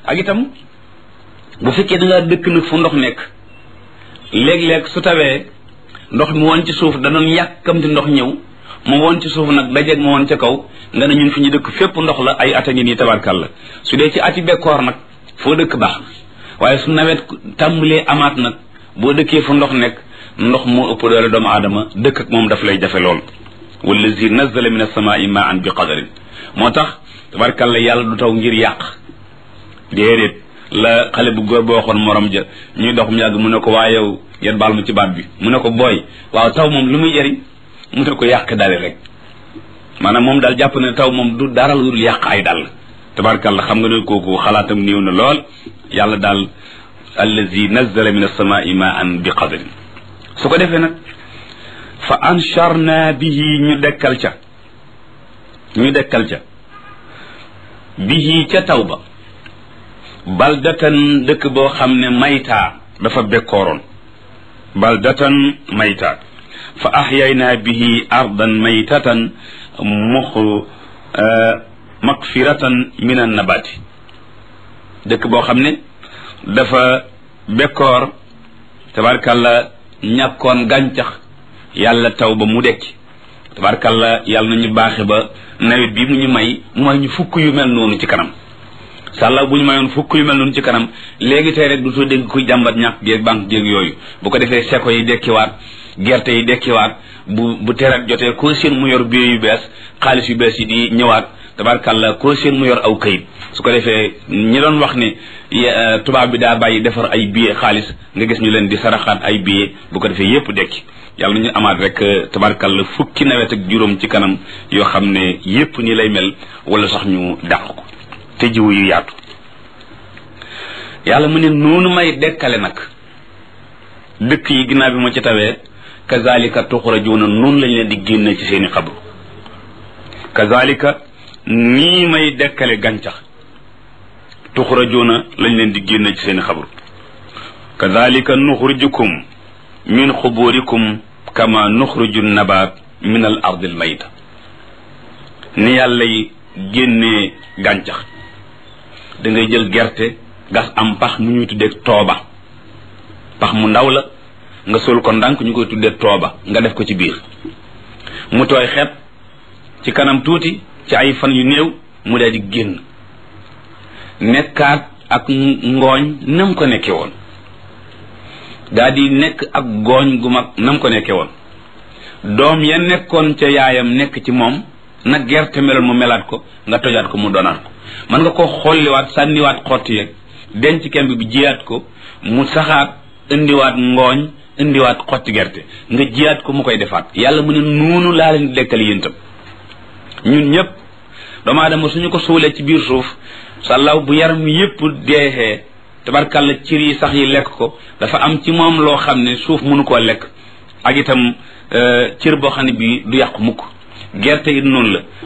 ak itam bu fekkee da ngaa dëkk nag fu ndox nekk léeg-léeg su tawee ndox mi woon ci suuf da doon yàkkamti ndox ñëw mu woon ci suuf nag dajeeg mu woon ca kaw nga ne ñun fi ñu dëkk fépp ndox la ay ata ngi nii tabarkàlla su dee ci ati bekkoor nag foo dëkk baax na waaye su nawet tàmbalee amaat nag boo dëkkee fu ndox nekk ndox moo ëpp doole doomu aadama dëkk ak moom daf lay jafe lool wallazi nazzala min as-samaa'i ma'an bi qadarin moo tax tabarkàlla yàlla du taw ngir yàq déedéet la xale bu góor boo waxoon morom ja ñuy dox mu yàgg mu ne ko waa yow yan baal mu ci baat bi mu ne ko booy waaw taw moom lu muy jëriñ mu ne ko yàq dale rek maanaam moom daal jàpp ne taw moom du dara lu dul yàq ay dal tabarkàlla xam nga ne kooku xalaatam néew na lool yàlla daal allazi nazzala min as-samaa'i ma'an bi qadarin su ko defee nag fa ansharna bihi ñu dekkal ca bihi ca taw ba baldatan dëkk boo xam ne maytaa dafa bekkooroon baldatan maytaa fa ahyayna bihi ardan maytatan magfiratan min an nabati dëkk boo xam ne dafa bekkoor tabarkàlla ñàkkoon gàncax yàlla taw ba mu dekki tabarkàlla yàlla nañu baaxe ba nawet bi mu ñu may ñu fukk yu mel noonu ci kanam sàlla bu ñu mayoon fukk yu mel noonu ci kanam léegi tey rek du soo dégg kuy jàmbat ñàkk géeg banque géeg yooyu bu ko defee seko yi dekkiwaat gerte yi dekkiwaat bu terat jotee koo seen mu yor billet yu bees xaalis yu bees yi di ñëwaat tabarkàlla koo seen mu yor aw kayit su ko defee ñi doon wax ne tubaab bi daa bàyyi defar ay billet xaalis nga gis ñu leen di saraxaat ay billet bu ko defee yépp dekki yàlla nañu amaat rek tabarkàlla fukki nawet ak juróom ci kanam yoo xam ne yépp ni lay mel wala sax ñu dàq ko te jiwu yu yaatu yàlla mu ne noonu may dekkale nag dëkk yi ginnaaw bi ma ci tawee kazalika tuxrajuuna noonu lañ leen di génne ci seeni xabru kazalika nii may dekkale gàncax tuxrajuuna lañ leen di génne ci seeni xabru kazalika nuxrijukum min xuburikum kama nuxriju nabaat min al ardi al mayta ni yàlla yi génnee gàncax da ngay jël gerte gas am pax mu ñuy tuddee tooba pax mu ndaw la nga sol ko ndànk ñu koy tuddee tooba nga def ko ci biir mu tooy xepp ci kanam tuuti ci ay fan yu néew mu daal di génn nekkaat ak ngooñ nam ko nekkee woon daal di nekk ak gooñ gu mag nam ko nekkee woon doom ya nekkoon ca yaayam nekk ci moom nag gerte meloon mu melaat ko nga tojaat ko mu doonaat ko mën nga ko xolliwaat sànniwaat xotti yeeg denc kemb bi jiyaat ko mu saxaat indiwaat ngooñ indiwaat xotti gerte nga jiyaat ko mu koy defaat yàlla mu ne noonu laa leen dekkal yéen tam ñun ñëpp doomu aadama suñu ko suulee ci biir suuf sàllaaw bu yaram yépp deexee tabarkàlla cir yi sax yi lekk ko dafa am ci moom loo xam ne suuf mënu koo lekk ak itam cër boo xam ne bii du yàqu mukk gerte it noonu la